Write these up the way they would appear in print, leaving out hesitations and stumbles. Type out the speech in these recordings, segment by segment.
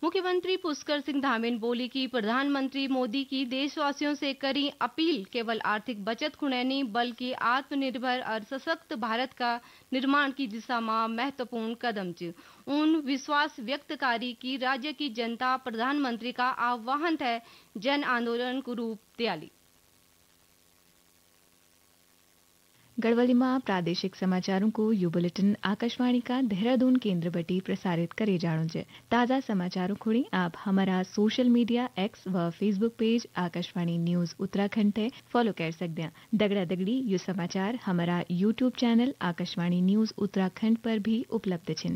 मुख्यमंत्री पुष्कर सिंह धामीन बोली कि प्रधानमंत्री मोदी की देशवासियों से करी अपील केवल आर्थिक बचत खुणे नहीं बल्कि आत्मनिर्भर और सशक्त भारत का निर्माण की दिशा में महत्वपूर्ण कदम च। उन विश्वास व्यक्त करी कि राज्य की जनता प्रधानमंत्री का आह्वान है जन आंदोलन को रूप दियाली। गढ़वाली में प्रादेशिक समाचारों को यू बुलेटिन आकाशवाणी का देहरादून केंद्र बटी प्रसारित करे जानो जे। ताजा समाचारों खुणी आप हमारा सोशल मीडिया एक्स व Facebook page Akashvani news Uttarakhand है फॉलो कर सकते हैं। दगड़ा दगड़ी ये समाचार हमारा YouTube channel Akashvani news Uttarakhand पर भी उपलब्ध छिन।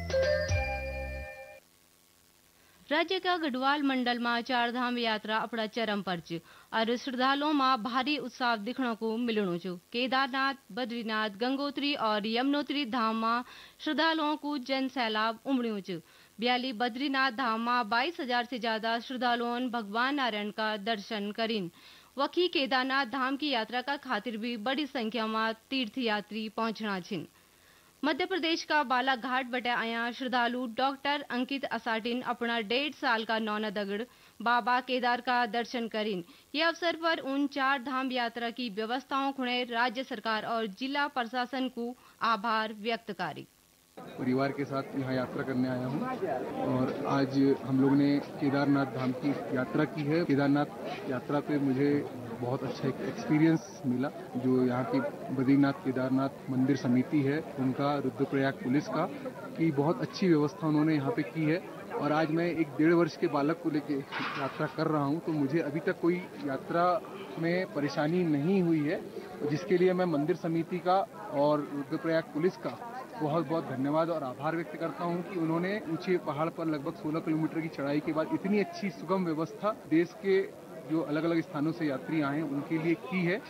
राज्य का गढ़वाल मंडल में चार धाम यात्रा अपना चरम पर और श्रद्धालुओं में भारी उत्साह दिखने को मिलनो छो। केदारनाथ, बद्रीनाथ, गंगोत्री और यमुनोत्री धाम में श्रद्धालुओं को जन सैलाब उमड़ो छो। ब्याली बद्रीनाथ धाम में 22,000 से ज्यादा श्रद्धालुओं भगवान नारायण का दर्शन करीन। वही केदारनाथ धाम की यात्रा का खातिर भी बड़ी संख्या में तीर्थयात्री पहुंचना छिन। मध्य प्रदेश का बालाघाट बटे आया श्रद्धालु डॉक्टर अंकित असाटिन अपना 1.5 साल का नौना दगड़ बाबा केदार का दर्शन करीन। ये अवसर पर उन चार धाम यात्रा की व्यवस्थाओं खुणे राज्य सरकार और जिला प्रशासन को आभार व्यक्त करी। परिवार के साथ यहाँ यात्रा करने आया हूँ और आज हम लोग ने केदारनाथ धाम की यात्रा की है। केदारनाथ यात्रा पे मुझे बहुत अच्छा एक एक्सपीरियंस मिला। जो यहाँ की बद्रीनाथ केदारनाथ मंदिर समिति है उनका, रुद्रप्रयाग पुलिस का, की बहुत अच्छी व्यवस्था उन्होंने यहाँ पे की है। और आज मैं एक 1.5 वर्ष के बालक को लेके यात्रा कर रहा हूँ तो मुझे अभी तक कोई यात्रा में परेशानी नहीं हुई है, जिसके लिए मैं मंदिर समिति का और रुद्रप्रयाग पुलिस का बहुत बहुत धन्यवाद और आभार व्यक्त करता हूं कि उन्होंने ऊंचे पहाड़ पर लगभग 16 किलोमीटर की चढ़ाई के बाद इतनी अच्छी सुगम व्यवस्था देश के जो अलग अलग स्थानों से यात्री आए हैं उनके लिए की है।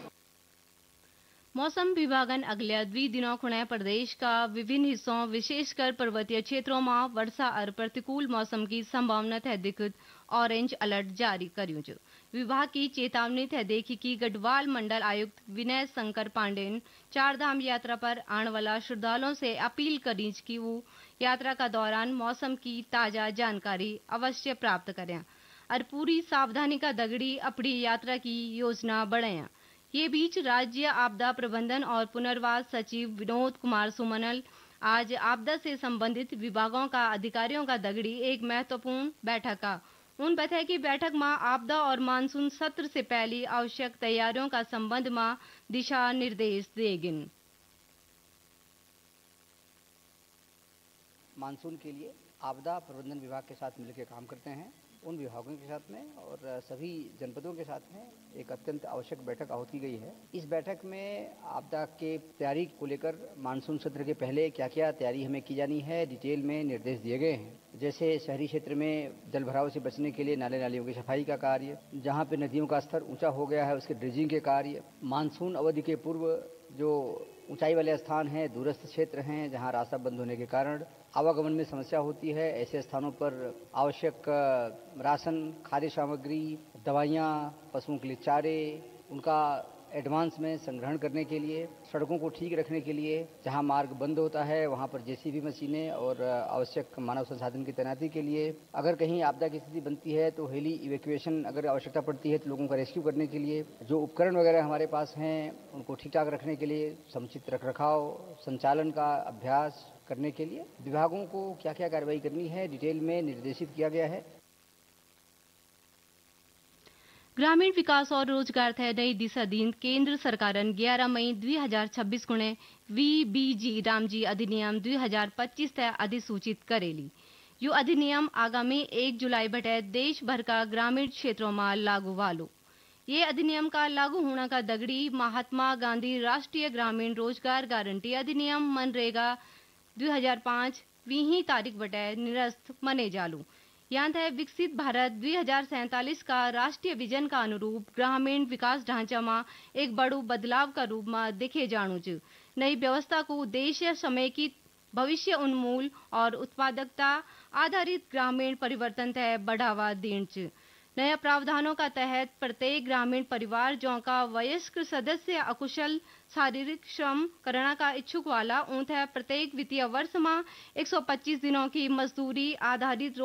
मौसम विभागन अगले 2 दिनों खुणे प्रदेश का विभिन्न हिस्सों विशेषकर पर्वतीय क्षेत्रों में वर्षा और प्रतिकूल मौसम की संभावना है दिखत ऑरेंज अलर्ट जारी करियो जो। विभाग की चेतावनी थे देखी कि गढ़वाल मंडल आयुक्त विनय शंकर पांडेन चार धाम यात्रा पर आने वाला श्रद्धालुओं से अपील करी कि वो यात्रा का दौरान मौसम की ताजा जानकारी अवश्य प्राप्त करें और पूरी सावधानी का दगड़ी अपनी यात्रा की योजना बढ़ाएं। ये बीच राज्य आपदा प्रबंधन और पुनर्वास सचिव विनोद कुमार सुमनल आज आपदा से संबंधित विभागों का अधिकारियों का दगड़ी एक महत्वपूर्ण बैठक का उन बताया कि बैठक में आपदा और मानसून सत्र से पहले आवश्यक तैयारियों का संबंध में दिशा निर्देश देगिन। मानसून के लिए आपदा प्रबंधन विभाग के साथ मिलकर काम करते हैं। उन विभागों के साथ में और सभी जनपदों के साथ में एक अत्यंत आवश्यक बैठक आहूत की गई है। इस बैठक में आपदा के तैयारी को लेकर मानसून सत्र के पहले क्या क्या तैयारी हमें की जानी है डिटेल में निर्देश दिए गए हैं। जैसे शहरी क्षेत्र में जल भराव से बचने के लिए नाले नालियों की सफाई का कार्य, जहाँ पे नदियों का स्तर ऊंचा हो गया है उसके ड्रेजिंग के कार्य, मानसून अवधि के पूर्व जो ऊंचाई वाले स्थान हैं, दूरस्थ क्षेत्र हैं जहां रास्ता बंद होने के कारण आवागमन में समस्या होती है, ऐसे स्थानों पर आवश्यक राशन, खाद्य सामग्री, दवाइयाँ, पशुओं के लिए चारे, उनका एडवांस में संग्रहण करने के लिए, सड़कों को ठीक रखने के लिए, जहां मार्ग बंद होता है वहां पर जेसीबी मशीनें और आवश्यक मानव संसाधन की तैनाती के लिए, अगर कहीं आपदा की स्थिति बनती है तो हेली इवैक्यूएशन अगर आवश्यकता पड़ती है तो लोगों का रेस्क्यू करने के लिए, जो उपकरण वगैरह हमारे पास हैं उनको ठीक ठाक रखने के लिए, समुचित रखरखाव संचालन का अभ्यास करने के लिए विभागों को क्या क्या कार्रवाई करनी है डिटेल में निर्देशित किया गया है। ग्रामीण विकास और रोजगार थे नई दिशा दीन केंद्र सरकारन 11 मई 2026 को वीबीजी रामजी अधिनियम 2025 थे अधिसूचित करेली। यो अधिनियम आगामी 1 जुलाई बटे देश भर का ग्रामीण क्षेत्रों में लागू वालो। ये अधिनियम का लागू होने का दगड़ी महात्मा गांधी राष्ट्रीय ग्रामीण रोजगार गारंटी अधिनियम मनरेगा 2005 वीही तारीख बटे निरस्त मने जालू। यहाँ है विकसित भारत 2047 का राष्ट्रीय विजन का अनुरूप ग्रामीण विकास ढांचा में एक बड़ो बदलाव का रूप में दिखे जाणु च। नई व्यवस्था को उद्देश्य समेकित भविष्य उन्मूल और उत्पादकता आधारित ग्रामीण परिवर्तन तय बढ़ावा देन च। नया प्रावधानों का तहत प्रत्येक ग्रामीण परिवार जो का वयस्क सदस्य अकुशल शारीरिक श्रम करना का इच्छुक वाला ऊँथ है प्रत्येक वित्तीय वर्ष में 125 दिनों की मजदूरी आधारित